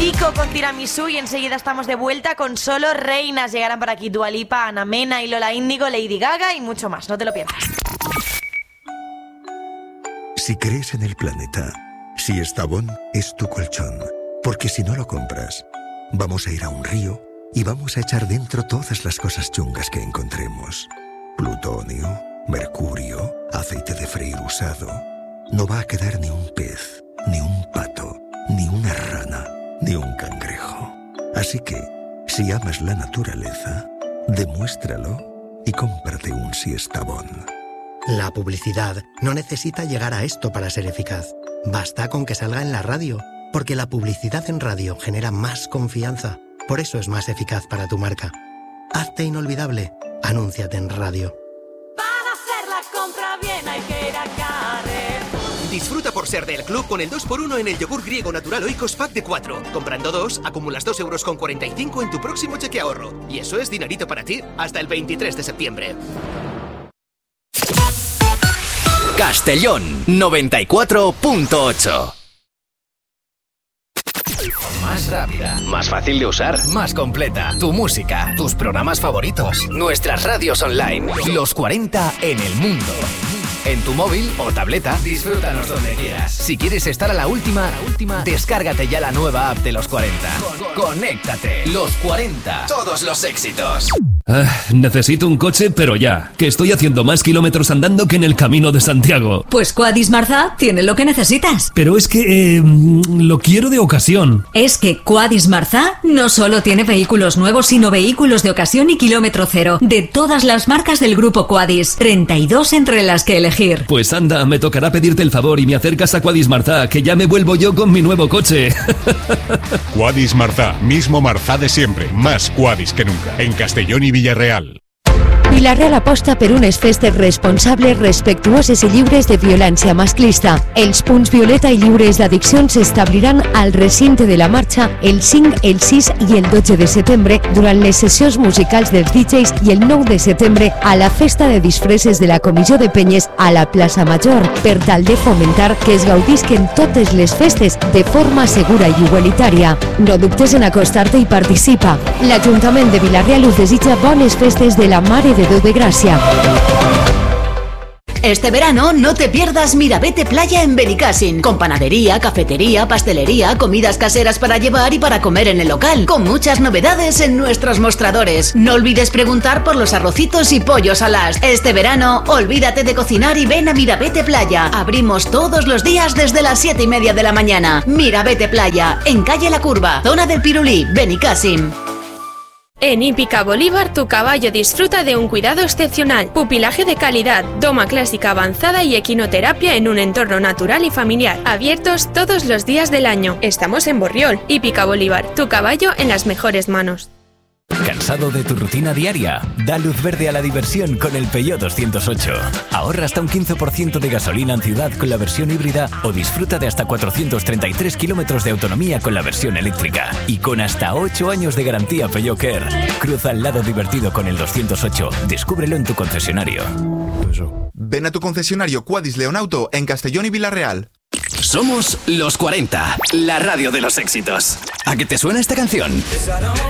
Kiko con tiramisú y enseguida estamos de vuelta con Solo Reinas. Llegarán por aquí Dua Lipa, Ana Mena y Lola Índigo, Lady Gaga y mucho más. No te lo pierdas. Si crees en el planeta, si Estavón es tu colchón, porque si no lo compras, vamos a ir a un río y vamos a echar dentro todas las cosas chungas que encontremos. Plutonio, mercurio, aceite de freír usado. No va a quedar ni un pez, ni un pato, ni una rana, ni un cangrejo. Así que, si amas la naturaleza, demuéstralo y cómprate un Siestabón. La publicidad no necesita llegar a esto para ser eficaz. Basta con que salga en la radio, porque la publicidad en radio genera más confianza. Por eso es más eficaz para tu marca. Hazte inolvidable. Anúnciate en radio. Para hacer la compra bien hay que ir a Carrefour. Disfruta por ser del club con el 2x1 en el yogur griego natural Oikos Pack de 4. Comprando 2, acumulas 2,45 € en tu próximo cheque ahorro. Y eso es dinerito para ti hasta el 23 de septiembre. Castellón 94.8. Más rápida, más fácil de usar, más completa. Tu música, tus programas favoritos, nuestras radios online, los 40 en el mundo. En tu móvil o tableta, disfrútanos donde quieras. Si quieres estar a la última, descárgate ya la nueva app de los 40. Conéctate. Los 40. Todos los éxitos. Necesito un coche, pero ya, que estoy haciendo más kilómetros andando que en el Camino de Santiago. Pues Quadis Marza tiene lo que necesitas. Pero es que lo quiero de ocasión. Es que Quadis Marza no solo tiene vehículos nuevos, sino vehículos de ocasión y kilómetro cero, de todas las marcas del grupo Quadis. 32 entre las que elegir. Pues anda, me tocará pedirte el favor y me acercas a Quadis Marza, que ya me vuelvo yo con mi nuevo coche. Quadis Marza, mismo Marza de siempre, más Quadis que nunca, en Castellón y Villarreal. Villarreal aposta per unes festes responsables, respectuoses i lliures de violència masclista. Els punts violeta i lliures d'addiccions s'establiran al recinte de la marxa el 5, el 6 i el 12 de setembre durant les sessions musicals dels DJs i el 9 de setembre a la festa de disfresses de la Comissió de Penyes a la plaça Major, per tal de fomentar que es gaudisquen totes les festes de forma segura i igualitària. No dubtes en acostar-te i participa. L'Ajuntament de Villarreal us desitja bones festes de la Mare de Déu de Gràcia. Este verano no te pierdas Mirabete Playa en Benicàssim, con panadería, cafetería, pastelería, comidas caseras para llevar y para comer en el local, con muchas novedades en nuestros mostradores. No olvides preguntar por los arrocitos y pollos alas. Este verano, olvídate de cocinar y ven a Mirabete Playa. Abrimos todos los días desde las 7:30 de la mañana. Mirabete Playa, en calle La Curva, zona del Pirulí, Benicàssim. En Hípica Bolívar, tu caballo disfruta de un cuidado excepcional, pupilaje de calidad, doma clásica avanzada y equinoterapia en un entorno natural y familiar. Abiertos todos los días del año. Estamos en Borriol. Hípica Bolívar, tu caballo en las mejores manos. ¿Cansado de tu rutina diaria? Da luz verde a la diversión con el Peugeot 208. Ahorra hasta un 15% de gasolina en ciudad con la versión híbrida o disfruta de hasta 433 kilómetros de autonomía con la versión eléctrica. Y con hasta 8 años de garantía Peugeot Care. Cruza el lado divertido con el 208. Descúbrelo en tu concesionario. Ven a tu concesionario Quadis Leonauto en Castellón y Villarreal. Somos los 40, la radio de los éxitos. ¿A qué te suena esta canción?